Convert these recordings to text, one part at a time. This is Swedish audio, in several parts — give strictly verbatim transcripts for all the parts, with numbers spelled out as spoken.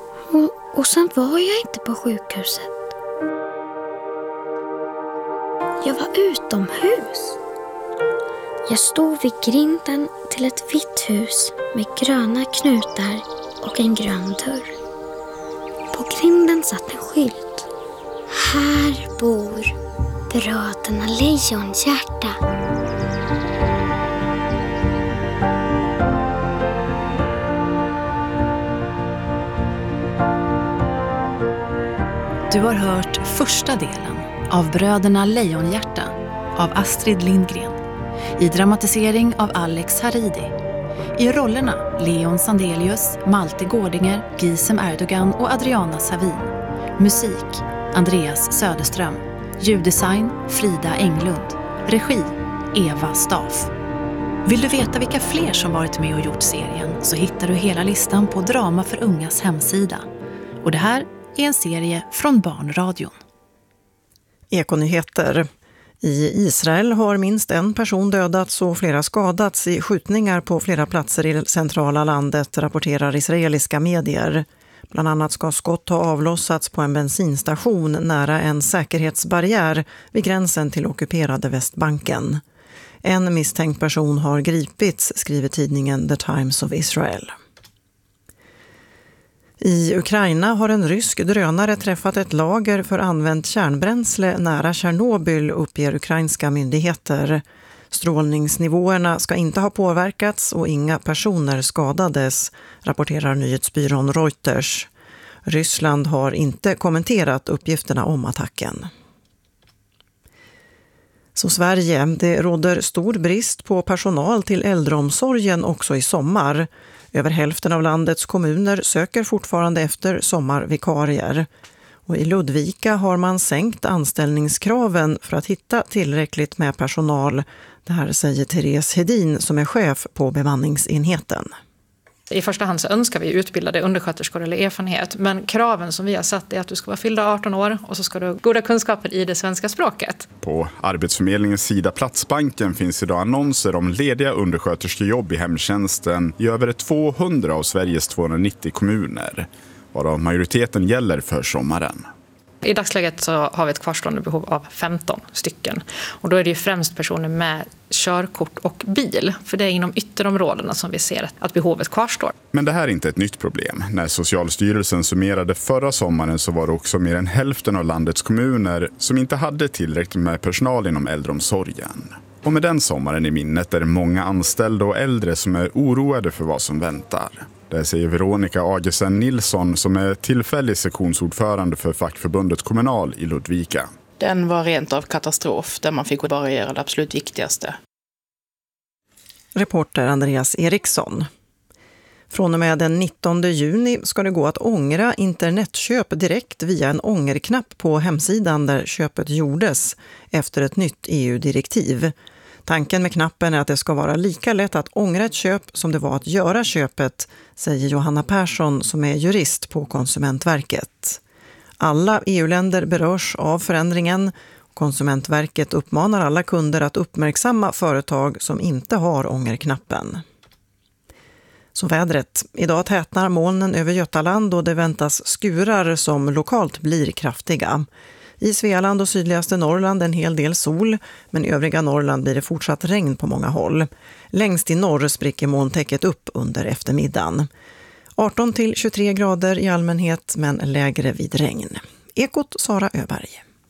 Och, och sen var jag inte på sjukhuset. Jag var utomhus. Jag stod vid grinden till ett vitt hus med gröna knutar och en grön dörr. På grinden satt en skylt. Här bor bröderna Lejonhjärta. Du har hört första delen av Bröderna Lejonhjärta av Astrid Lindgren i dramatisering av Alex Haridi. I rollerna Leon Sandelius, Malte Gårdinger, Gisem Erdogan och Adriana Savin. Musik Andreas Söderström. Ljuddesign Frida Englund. Regi Eva Staff. Vill du veta vilka fler som varit med och gjort serien så hittar du hela listan på Drama för ungas hemsida. Och det här är en serie från Barnradion. Ekonyheter. I Israel har minst en person dödats och flera skadats i skjutningar på flera platser i centrala landet, rapporterar israeliska medier. Bland annat ska skott ha avlossats på en bensinstation nära en säkerhetsbarriär vid gränsen till ockuperade Västbanken. En misstänkt person har gripits, skriver tidningen The Times of Israel. I Ukraina har en rysk drönare träffat ett lager för använt kärnbränsle nära Tjernobyl, uppger ukrainska myndigheter. Strålningsnivåerna ska inte ha påverkats och inga personer skadades, rapporterar nyhetsbyrån Reuters. Ryssland har inte kommenterat uppgifterna om attacken. Så Sverige, det råder stor brist på personal till äldreomsorgen också i sommar. Över hälften av landets kommuner söker fortfarande efter sommarvikarier. Och i Ludvika har man sänkt anställningskraven för att hitta tillräckligt med personal. Det här säger Therese Hedin som är chef på bemanningsenheten. I första hand så önskar vi utbildade undersköterskor eller erfarenhet, men kraven som vi har satt är att du ska vara fyllda arton år och så ska du ha goda kunskaper i det svenska språket. På Arbetsförmedlingens sida Platsbanken finns idag annonser om lediga undersköterskejobb i hemtjänsten i över tvåhundra av Sveriges tvåhundranittio kommuner, varav majoriteten gäller för sommaren. I dagsläget så har vi ett kvarstående behov av femton stycken. Och då är det ju främst personer med körkort och bil. För det är inom ytterområdena som vi ser att behovet kvarstår. Men det här är inte ett nytt problem. När Socialstyrelsen summerade förra sommaren så var det också mer än hälften av landets kommuner som inte hade tillräckligt med personal inom äldreomsorgen. Och med den sommaren i minnet är det många anställda och äldre som är oroade för vad som väntar. Det säger Veronica Agesen Nilsson som är tillfällig sektionsordförande för fackförbundet Kommunal i Ludvika. Den var rent av katastrof där man fick bara göra det absolut viktigaste. Reporter Andreas Eriksson. Från och med den nittonde juni ska det gå att ångra internetköp direkt via en ångerknapp på hemsidan där köpet gjordes efter ett nytt E U-direktiv. Tanken med knappen är att det ska vara lika lätt att ångra ett köp som det var att göra köpet, säger Johanna Persson som är jurist på Konsumentverket. Alla E U-länder berörs av förändringen. Konsumentverket uppmanar alla kunder att uppmärksamma företag som inte har ångerknappen. Så vädret. Idag tätnar molnen över Götaland och det väntas skurar som lokalt blir kraftiga. I Svealand och sydligaste Norrland en hel del sol, men i övriga Norrland blir det fortsatt regn på många håll. Längst i norr spricker molntäcket upp under eftermiddagen. arton till tjugotre grader i allmänhet, men lägre vid regn. Ekot Sara Öberg.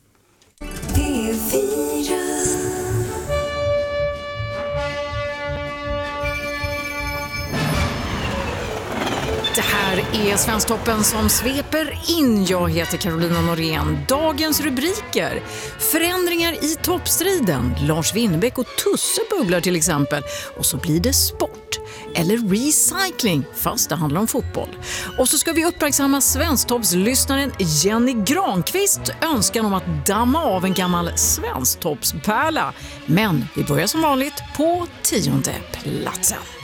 Det här är Svensktoppen som sveper in. Jag heter Carolina Norén. Dagens rubriker: förändringar i toppstriden. Lars Winnerbäck och Tusse bubblar till exempel. Och så blir det sport. Eller recycling, fast det handlar om fotboll. Och så ska vi uppmärksamma Svensktoppslyssnaren Jenny Granqvist önskan om att damma av en gammal Svensktoppspärla. Men vi börjar som vanligt på tionde platsen.